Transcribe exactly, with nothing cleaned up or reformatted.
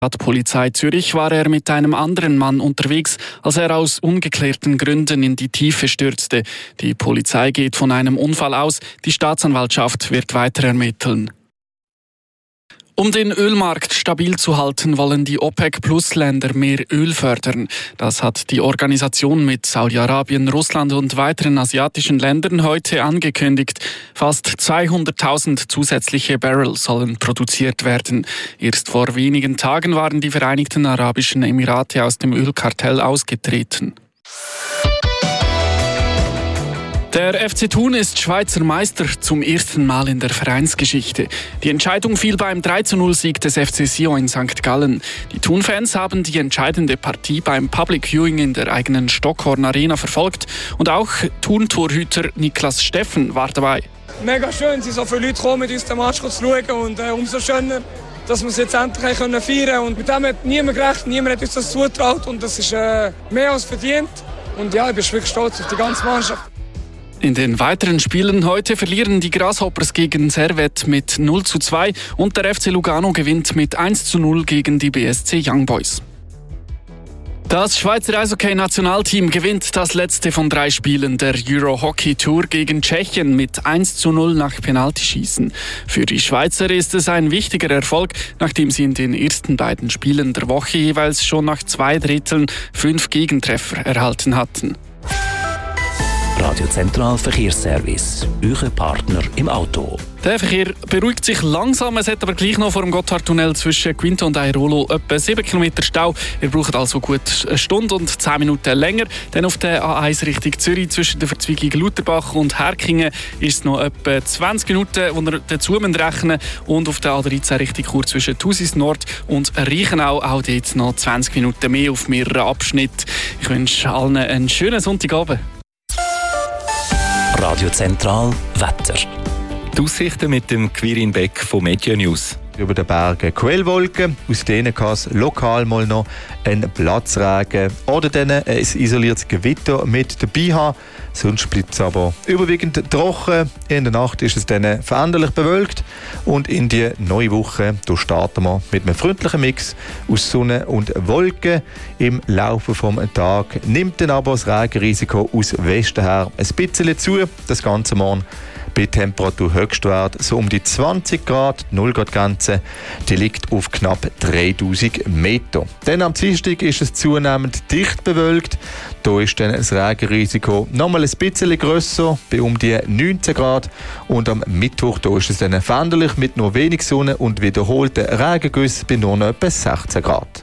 Polizei Zürich war er mit einem anderen Mann unterwegs, als er aus ungeklärten Gründen in die Tiefe stürzte. Die Polizei geht von einem Unfall aus, die Staatsanwaltschaft wird weiter ermitteln. Um den Ölmarkt stabil zu halten, wollen die OPEC-Plus-Länder mehr Öl fördern. Das hat die Organisation mit Saudi-Arabien, Russland und weiteren asiatischen Ländern heute angekündigt. Fast zweihunderttausend zusätzliche Barrel sollen produziert werden. Erst vor wenigen Tagen waren die Vereinigten Arabischen Emirate aus dem Ölkartell ausgetreten. Der F C Thun ist Schweizer Meister zum ersten Mal in der Vereinsgeschichte. Die Entscheidung fiel beim drei zu null Sieg des F C Sion in Sankt Gallen. Die Thun-Fans haben die entscheidende Partie beim Public Viewing in der eigenen Stockhorn Arena verfolgt. Und auch Thun-Torhüter Niklas Steffen war dabei. Mega schön, sind so viele Leute gekommen, mit uns den Match zu schauen. Und äh, umso schöner, dass wir es jetzt endlich feiern können. Und mit dem hat niemand gerechnet, niemand hat uns das zugetraut. Und das ist äh, mehr als verdient. Und ja, ich bin wirklich stolz auf die ganze Mannschaft. In den weiteren Spielen heute verlieren die Grasshoppers gegen Servette mit null zu zwei und der F C Lugano gewinnt mit eins zu null gegen die B S C Young Boys. Das Schweizer Eishockey-Nationalteam gewinnt das letzte von drei Spielen der Euro-Hockey-Tour gegen Tschechien mit eins zu null nach Penaltyschießen. Für die Schweizer ist es ein wichtiger Erfolg, nachdem sie in den ersten beiden Spielen der Woche jeweils schon nach zwei Dritteln fünf Gegentreffer erhalten hatten. Radio Zentral Verkehrsservice, Ihr Partner im Auto. Der Verkehr beruhigt sich langsam, es hat aber gleich noch vor dem Gotthardtunnel zwischen Quinto und Airolo etwa sieben Kilometer Stau. Ihr braucht also gut eine Stunde und zehn Minuten länger. Dann auf der A eins Richtung Zürich zwischen der Verzweigung Lutherbach und Herkingen ist es noch etwa zwanzig Minuten, die ihr dazu rechnen müsst. Und auf der A dreizehn Richtung Chur zwischen Thusis Nord und Reichenau auch dort noch zwanzig Minuten mehr auf mehreren Abschnitten. Ich wünsche allen einen schönen Sonntagabend. Radio Zentral Wetter. Die Aussichten mit dem Quirin Beck von Media News. Über den Bergen Quellwolken, aus denen kann es lokal mal noch einen Platzregen oder dann ein isoliertes Gewitter mit dabei haben. Sonst bleibt es aber überwiegend trocken. In der Nacht ist es dann veränderlich bewölkt und in die neue Woche da starten wir mit einem freundlichen Mix aus Sonne und Wolken. Im Laufe des Tages nimmt dann aber das Regenrisiko aus Westen her ein bisschen zu. Das Ganze morgen bei Temperaturhöchstwert so um die zwanzig Grad, null Grad Grenze, die liegt auf knapp dreitausend Meter. Dann am Dienstag ist es zunehmend dicht bewölkt. Da ist dann das Regenrisiko nochmal ein bisschen grösser, bei um die neunzehn Grad. Und am Mittwoch da ist es dann veränderlich mit nur wenig Sonne und wiederholten Regengüssen bei nur noch etwa sechzehn Grad.